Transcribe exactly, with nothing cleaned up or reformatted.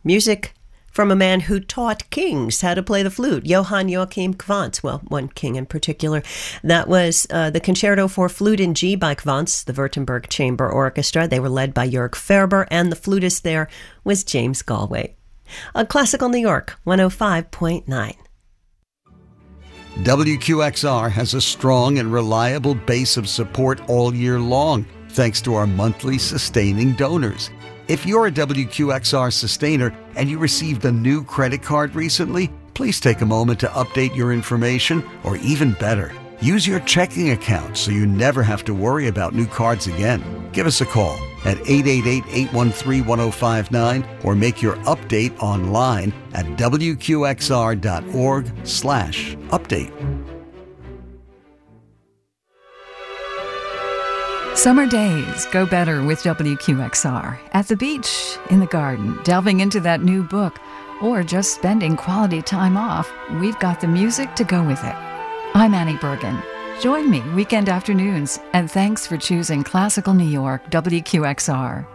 Music from a man who taught kings how to play the flute, Johann Joachim Quantz. Well, one king in particular. That was uh, the Concerto for Flute in G by Quantz, the Württemberg Chamber Orchestra. They were led by Jörg Ferber, and the flutist there was James Galway. On Classical New York, one oh five point nine. W Q X R has a strong and reliable base of support all year long, thanks to our monthly sustaining donors. If you're a W Q X R sustainer and you received a new credit card recently, please take a moment to update your information, or even better, use your checking account so you never have to worry about new cards again. Give us a call at eight eight eight, eight one three, one oh five nine or make your update online at W Q X R dot org slash update. Summer days go better with W Q X R. At the beach, in the garden, delving into that new book, or just spending quality time off, we've got the music to go with it. I'm Annie Bergen. Join me weekend afternoons, and thanks for choosing Classical New York W Q X R.